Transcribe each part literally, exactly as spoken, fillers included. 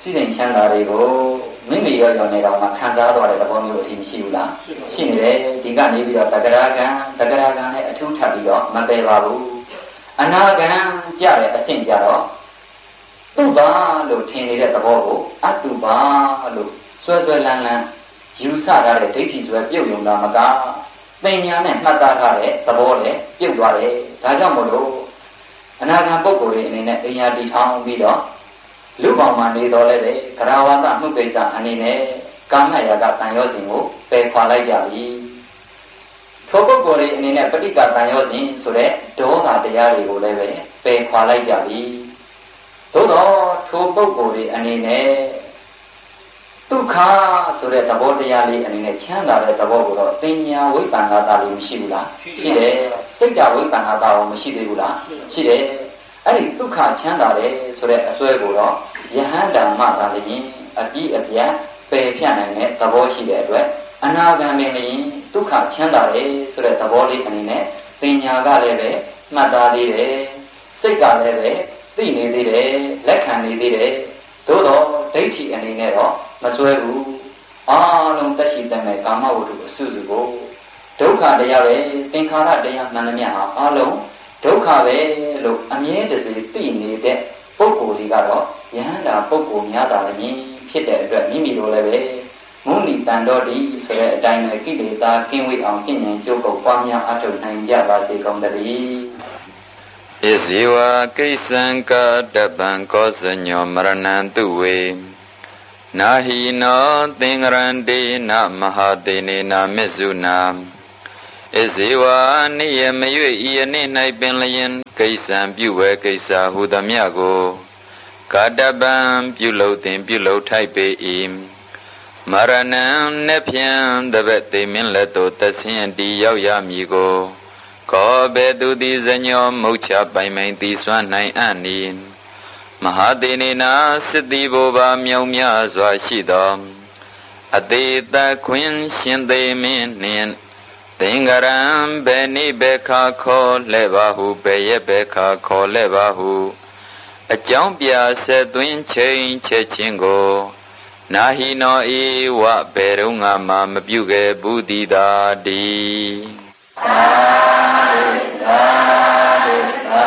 စီရင်ချမ်းသာတွေကိုမိမိရောရောနေတော့မှခံစားသွားတဲ့သဘောမျိုးအထိမရှိဘူးလားရှိနေတယ်ဒီကနေပြီးတော့တက္ကရာကံတက္ကရာကံနဲ့အထူးထပ်ပြီးတော့မပယ်ပါဘူးအနာကံကြတဲ့အဆင့်ကြတော့သူ့ဘာလို့ထင်နေတဲ့သဘောကိုအတုပါလို့ဆွဲဆွဲလန်းလန်းယူဆထားတဲ့ဒိဋ္ဌိဆွဲပြုတ်ယုံတာမကသင်ညာနဲ့မှတ်သားထားတဲ့သဘောလည်းပြုတ်သွားတယ်ဒါကြောင့်မို့လို့အနာဂံပုဂ္ဂိုလ်တွေအနေနဲ့အိမ်ယာတည်ထောင်ပြီးတော့လူပေါင်းမှနေတော်လဲတဲ့ကရာဝတမှုကိစ္စအနေနဲ့ကာမရာဂတန်ရောစဉ်ကိုပယ်ခွာလိုက်ကြပြီထိုပုဂ္ဂိုလ်တွေအနေနဲ့ပဋိက္ခတန်ရောစဉ်ဆိုတဲ့ဒေါသတရားတွေကိုလည်းပဲပယ်ခွာလိုက်ကြပြီသို့တော့ထိုပုဂ္ဂိုလ်တွေအနေနဲ့ဒုက္ခဆိုတဲ့သဘောတရားလေးအနေနဲ့ချမ်းသာတဲ့သဘောကိုတော့တင်ညာဝိပ္ပန္နတာလေးမရှိဘူးလားရှိတယ်စိတ်ဓာတ်ဝိပ္ပန္နတာရောမရှိသေးဘူးလားရှိတယ်အဲ့ဒီဒုက္ခချမ်းသာတယ်ဆိုတဲ့အစွဲကိုတော့ယဟန္တာမှသာလျှင်အပြီးအပြတ်ပယ်ဖြတ်နိုင်တဲ့သဘောရှိတဲ့အတွက်အနာဂံပင်လျှင်ဒုက္ခချမ်းသာတယ်ဆိုတဲ့သဘောလေးအနေနဲ့တင်ညာကလည်းပဲမှတ်သားသေးတယ်စိတ်ကလည်းပဲသိနေသေးတယ်လက်ခံနေသေးတယ်သို့တော့ဒိဋ္ဌိအနေနဲ့တော့မစွဲဘူးအားလုံးတက်ရှိတဲ့မဲ့ကာမဝတ္ထုအစုစုကိုဒုက္ခတရားပဲသင်္ခါရတရားမှန်သမျှဟာအားလုံးဒုက္ခပဲလို့အမြဲတစေသိနေတဲ့ပုဂ္ဂိုလ်တွေကတော့ယဟန္တာပုဂ္ဂိုလ်များတာလည်းဖြစ်တဲ့အတွက်မိမိတို့လည်းပဲမုဏိတန်တော်ဒီဆိုတဲ့အတိုင်းပဲကိလေသာကင်းဝေးအောင်ကျင့်ကြံကြိုးကုပ်ပွားများအထောက်နိုင်ကြပါစေကုန်သတည်းဣဇေဝကိစ္စံကတပံကောဇညောမရဏံတုဝေနာဟိနောသင်္ကရန္တေနမဟာတေနေနာမေဇုနာဣဇေဝနိယမရွေဤအနည်း၌ပင်လျင်ကိစ္စံပြုဝဲကိစ္စဟုသမျှကိုကာတပံပြုလုပ်တင်ပြုလုပ်ထိုက်ပေ၏မရဏံနှဖြံတပတ်သိမင်းလက်သို့သဆင်းတီရောက်ရမည်ကိုကောဘေသူသည်ဇညောမုတ်ချပိုင်မိန်သည်စွမ်းနိုင်အံ့နီမဟာတေနေနာစစ်သည်ဘိုဘာမြောင်များစွာရှိသောအသေးတခွင်ရှင်သေးမင်းနှင့်သင်္ကရံဘေနိဘေခါခေါ်လဲပါဟုဘေရဘေခါခေါ်လဲပါဟုအကြောင်းပြဆက်သွင်းချိန်ချက်ချင်းကိုနာဟိနောဧဝဘေရုံငါမှာမပြုခဲ့ဘူးသည်သာဒီသာသာသာ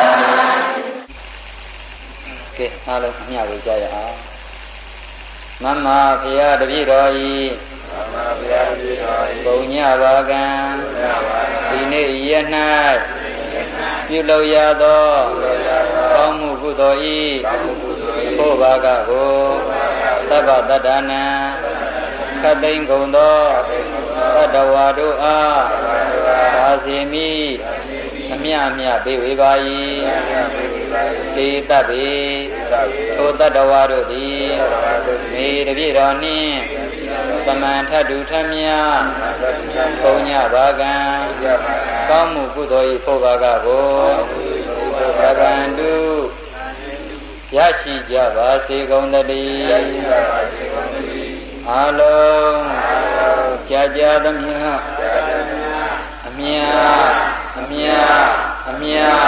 ကဲအားလုံးညဝေကြရအောင်မမဖရာတပည့်တော်ဤမမဖရာတပည့်တော်ဤဘုံညပါကံဒီနေ့ရ၌ပြုလုပ်ရသောကောင်းမှုကုသိုလ်ဤဘုဘာကကိုသဗ္ဗတတ္တနာခတ်သိမ်းကုန်သောတတ္တဝါတို့အားသာစီမိအမြအမြပေးဝေပါ၏တေတဗ္ဗေထိုတတ္တဝါတို့သည်မေတပြည့်တော်နှင့်သမန်ထတုထမြဘုံညဘာကံကောင်းမှုကုသိုလ်၏ဖို့ဘာကကိုဗဗန္တုရရှိကြပါစေကုန်သတည်းအလုံးကြာကြာသမျှအမြအမြအမြ